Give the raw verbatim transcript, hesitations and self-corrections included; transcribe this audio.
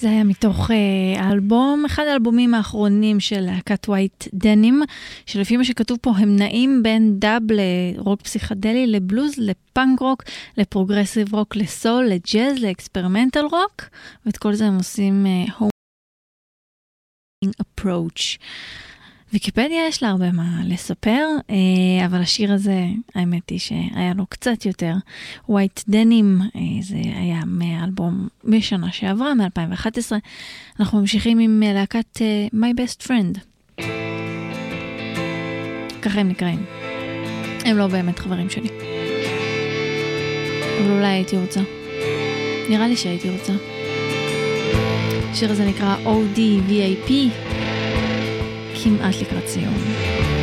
זה היה מתוך האלבום, אחד האלבומים האחרונים של להקת ווייט דנים, שלפי מה שכתוב פה הם נעים בין דאב לרוק פסיכדלי, לבלוז, לפאנק רוק, לפרוגרסיב רוק, לסול, לג'אז, לאקספרימנטל רוק, ואת כל זה הם עושים home approach. ויקיפדיה יש לה הרבה מה לספר, אבל השיר הזה, האמת היא שהיה לו קצת יותר. ווייט דנים, זה היה מאלבום משנה שעברה, מ-אלפיים ואחת עשרה. אנחנו ממשיכים עם להקת My Best Friend. ככה הם נקראים. הם לא באמת חברים שלי. אבל אולי הייתי רוצה. נראה לי שהייתי רוצה. השיר הזה נקרא או די וי איי פי. כמעט לקראת סיום.